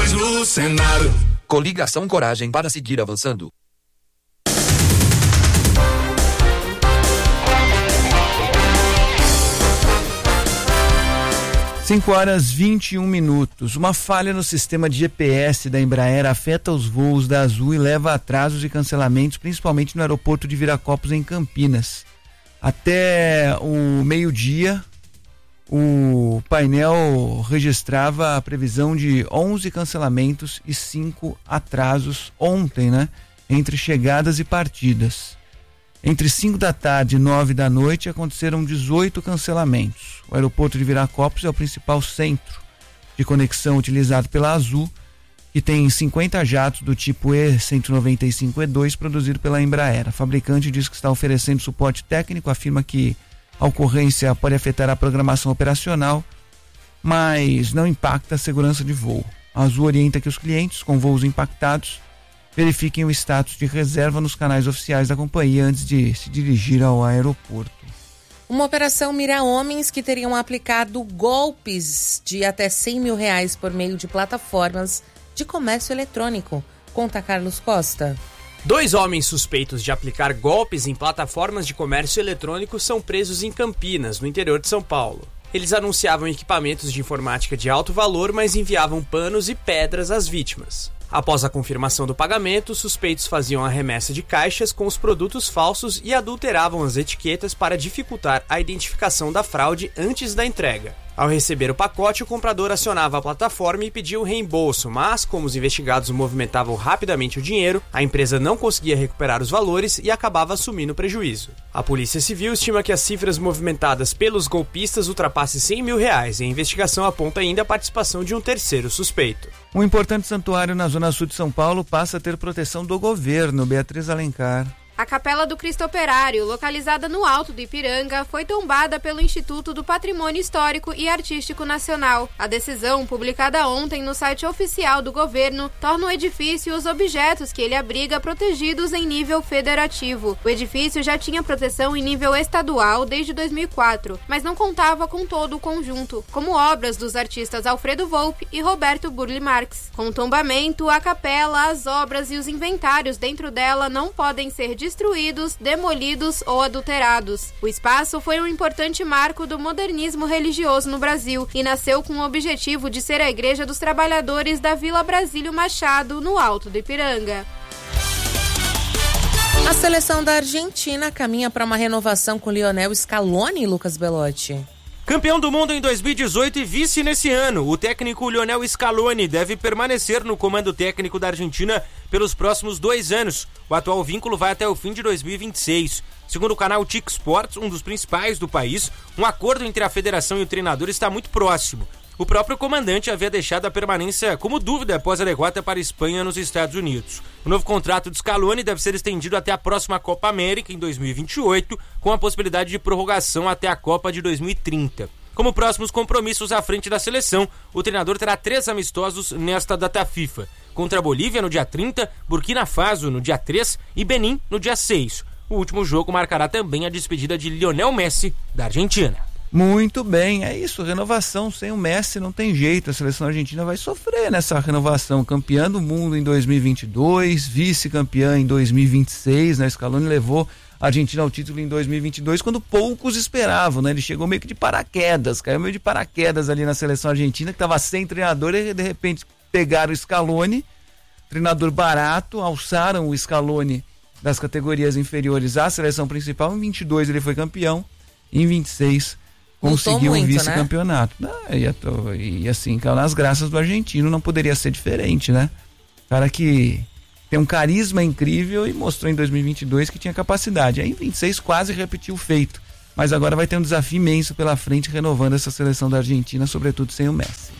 nós no cenário. Coligação Coragem para seguir avançando. 5h21. Uma falha no sistema de GPS da Embraer afeta os voos da Azul e leva a atrasos e cancelamentos, principalmente no aeroporto de Viracopos, em Campinas. Até o meio-dia, o painel registrava a previsão de 11 cancelamentos e 5 atrasos ontem, né? Entre chegadas e partidas. Entre 5 da tarde e 9 da noite aconteceram 18 cancelamentos. O aeroporto de Viracopos é o principal centro de conexão utilizado pela Azul, que tem 50 jatos do tipo E195-E2 produzido pela Embraer. A fabricante diz que está oferecendo suporte técnico, afirma que a ocorrência pode afetar a programação operacional, mas não impacta a segurança de voo. A Azul orienta que os clientes com voos impactados verifiquem o status de reserva nos canais oficiais da companhia antes de se dirigir ao aeroporto. Uma operação mira homens que teriam aplicado golpes de até R$100 mil por meio de plataformas de comércio eletrônico. Conta Carlos Costa. 2 homens suspeitos de aplicar golpes em plataformas de comércio eletrônico são presos em Campinas, no interior de São Paulo. Eles anunciavam equipamentos de informática de alto valor, mas enviavam panos e pedras às vítimas. Após a confirmação do pagamento, os suspeitos faziam a remessa de caixas com os produtos falsos e adulteravam as etiquetas para dificultar a identificação da fraude antes da entrega. Ao receber o pacote, o comprador acionava a plataforma e pedia o reembolso, mas, como os investigados movimentavam rapidamente o dinheiro, a empresa não conseguia recuperar os valores e acabava assumindo o prejuízo. A Polícia Civil estima que as cifras movimentadas pelos golpistas ultrapassem R$100 mil e a investigação aponta ainda a participação de um terceiro suspeito. Um importante santuário na zona sul de São Paulo passa a ter proteção do governo. Beatriz Alencar. A Capela do Cristo Operário, localizada no Alto do Ipiranga, foi tombada pelo Instituto do Patrimônio Histórico e Artístico Nacional. A decisão, publicada ontem no site oficial do governo, torna o edifício e os objetos que ele abriga protegidos em nível federativo. O edifício já tinha proteção em nível estadual desde 2004, mas não contava com todo o conjunto, como obras dos artistas Alfredo Volpi e Roberto Burle Marx. Com o tombamento, a capela, as obras e os inventários dentro dela não podem ser destruídos, demolidos ou adulterados. O espaço foi um importante marco do modernismo religioso no Brasil e nasceu com o objetivo de ser a Igreja dos Trabalhadores da Vila Brasílio Machado, no Alto do Ipiranga. A seleção da Argentina caminha para uma renovação com Lionel Scaloni, Lucas Belotti. Campeão do mundo em 2018 e vice nesse ano, o técnico Lionel Scaloni deve permanecer no comando técnico da Argentina pelos próximos 2 anos. O atual vínculo vai até o fim de 2026. Segundo o canal TIC Sports, um dos principais do país, um acordo entre a federação e o treinador está muito próximo. O próprio comandante havia deixado a permanência como dúvida após a derrota para a Espanha nos Estados Unidos. O novo contrato de Scaloni deve ser estendido até a próxima Copa América, em 2028, com a possibilidade de prorrogação até a Copa de 2030. Como próximos compromissos à frente da seleção, o treinador terá 3 amistosos nesta data FIFA. Contra a Bolívia no dia 30, Burkina Faso no dia 3 e Benin no dia 6. O último jogo marcará também a despedida de Lionel Messi, da Argentina. Muito bem, é isso, renovação sem o Messi não tem jeito, a seleção argentina vai sofrer nessa renovação, campeã do mundo em 2022, vice-campeã em 2026, né? Scaloni levou a Argentina ao título em 2022 quando poucos esperavam, né? Ele chegou meio que de paraquedas, caiu meio de paraquedas ali na seleção argentina, que estava sem treinador, e de repente pegaram o Scaloni, treinador barato, alçaram o Scaloni das categorias inferiores à seleção principal, em 22 ele foi campeão, em 26 conseguiu um vice-campeonato, né? E assim, caiu nas graças do argentino, não poderia ser diferente, né? Cara que tem um carisma incrível e mostrou em 2022 que tinha capacidade. Aí em 26 quase repetiu o feito, mas agora vai ter um desafio imenso pela frente, renovando essa seleção da Argentina, sobretudo sem o Messi.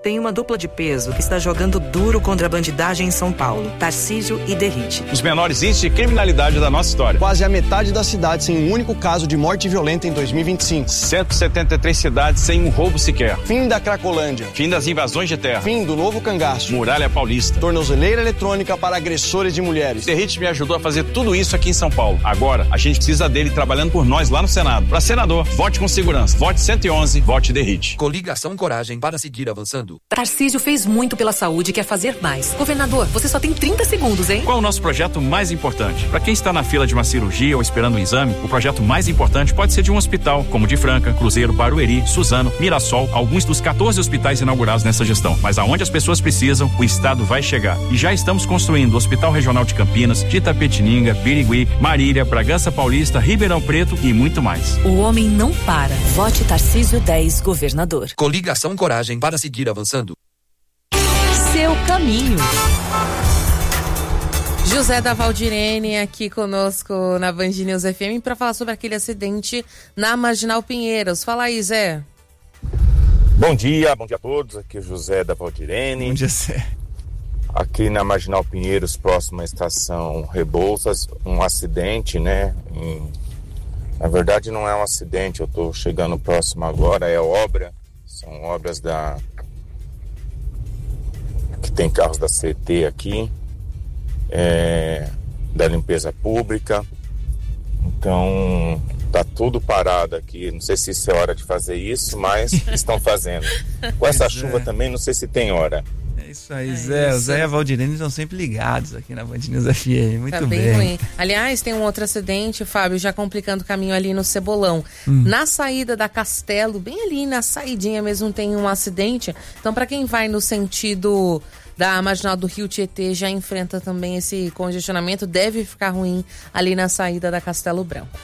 Tem uma dupla de peso que está jogando duro contra a bandidagem em São Paulo, Tarcísio e Derrite. Os menores índices de criminalidade da nossa história. Quase a metade da cidade sem um único caso de morte violenta em 2025. 173 cidades sem um roubo sequer. Fim da Cracolândia. Fim das invasões de terra. Fim do novo cangaço. Muralha Paulista. Tornozeleira eletrônica para agressores de mulheres. Derrite me ajudou a fazer tudo isso aqui em São Paulo. Agora, a gente precisa dele trabalhando por nós lá no Senado. Para senador, vote com segurança. Vote 111, vote Derrite. Coligação Coragem para seguir avançando. Tarcísio fez muito pela saúde e quer fazer mais. Governador, você só tem 30 segundos, hein? Qual é o nosso projeto mais importante? Para quem está na fila de uma cirurgia ou esperando um exame, o projeto mais importante pode ser de um hospital, como de Franca, Cruzeiro, Barueri, Suzano, Mirassol, alguns dos 14 hospitais inaugurados nessa gestão. Mas aonde as pessoas precisam, o Estado vai chegar. E já estamos construindo o Hospital Regional de Campinas, de Itapetininga, Birigui, Marília, Bragança Paulista, Ribeirão Preto e muito mais. O homem não para. Vote Tarcísio 10, governador. Coligação Coragem para seguir avançando. Seu caminho. José da Valdirene aqui conosco na Band News FM para falar sobre aquele acidente na Marginal Pinheiros. Fala aí, Zé. Bom dia a todos. Aqui é o José da Valdirene. Bom dia, Zé. Aqui na Marginal Pinheiros, próxima à estação Rebouças, um acidente, né? Na verdade não é um acidente, eu tô chegando próximo agora, é obra. São obras que tem carros da CT aqui, da limpeza pública. Então tá tudo parado aqui. Não sei se isso é hora de fazer isso, mas estão fazendo. Com essa chuva também, não sei se tem hora. É isso aí, Zé. O Zé e a Valdirene estão sempre ligados aqui na Band News FM. Muito tá bem ruim. Aliás, tem um outro acidente, Fábio, já complicando o caminho ali no Cebolão. Na saída da Castelo, bem ali na saidinha mesmo, tem um acidente. Então, para quem vai no sentido da Marginal do Rio Tietê, já enfrenta também esse congestionamento. Deve ficar ruim ali na saída da Castelo Branco.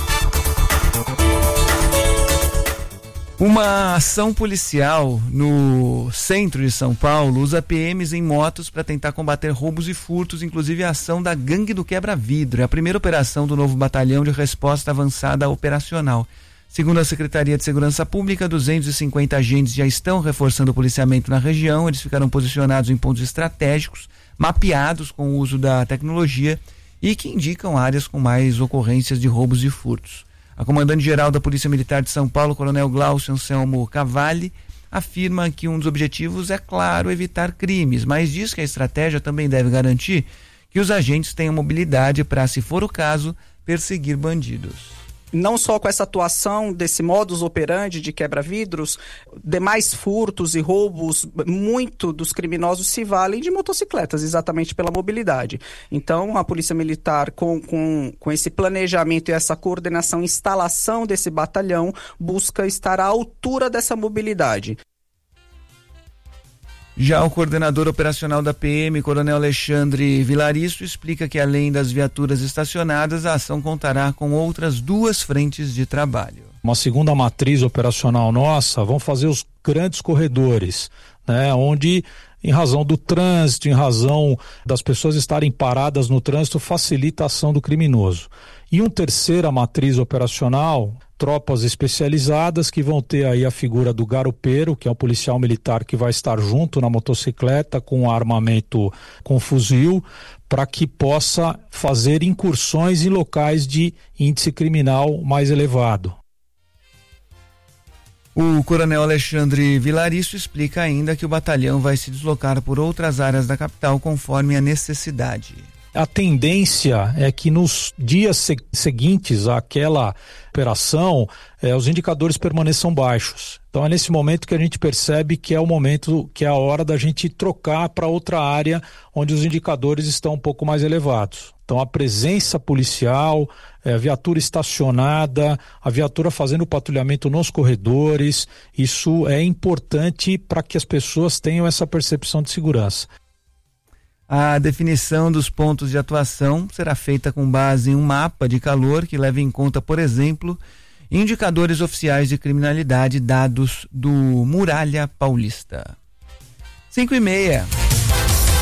Uma ação policial no centro de São Paulo usa PMs em motos para tentar combater roubos e furtos, inclusive a ação da Gangue do Quebra-Vidro. É a primeira operação do novo batalhão de resposta avançada operacional. Segundo a Secretaria de Segurança Pública, 250 agentes já estão reforçando o policiamento na região. Eles ficaram posicionados em pontos estratégicos, mapeados com o uso da tecnologia e que indicam áreas com mais ocorrências de roubos e furtos. A comandante-geral da Polícia Militar de São Paulo, Coronel Glaucio Anselmo Cavalli, afirma que um dos objetivos é, claro, evitar crimes, mas diz que a estratégia também deve garantir que os agentes tenham mobilidade para, se for o caso, perseguir bandidos. Não só com essa atuação desse modus operandi de quebra-vidros, demais furtos e roubos, muito dos criminosos se valem de motocicletas, exatamente pela mobilidade. Então, a Polícia Militar, com esse planejamento e essa coordenação, instalação desse batalhão, busca estar à altura dessa mobilidade. Já o coordenador operacional da PM, Coronel Alexandre Vilaristo, explica que além das viaturas estacionadas, a ação contará com outras 2 frentes de trabalho. Uma segunda matriz operacional nossa, vão fazer os grandes corredores, né, onde, em razão do trânsito, em razão das pessoas estarem paradas no trânsito, facilita a ação do criminoso. E uma terceira matriz operacional, tropas especializadas que vão ter aí a figura do garupeiro, que é um policial militar que vai estar junto na motocicleta com armamento com fuzil, para que possa fazer incursões em locais de índice criminal mais elevado. O coronel Alexandre Vilaristo explica ainda que o batalhão vai se deslocar por outras áreas da capital conforme a necessidade. A tendência é que nos dias seguintes àquela operação, os indicadores permaneçam baixos. Então é nesse momento que a gente percebe que é o momento, que é a hora da gente trocar para outra área onde os indicadores estão um pouco mais elevados. Então a presença policial, a viatura estacionada, a viatura fazendo patrulhamento nos corredores, isso é importante para que as pessoas tenham essa percepção de segurança. A definição dos pontos de atuação será feita com base em um mapa de calor que leva em conta, por exemplo, indicadores oficiais de criminalidade dados do Muralha Paulista. 5:30.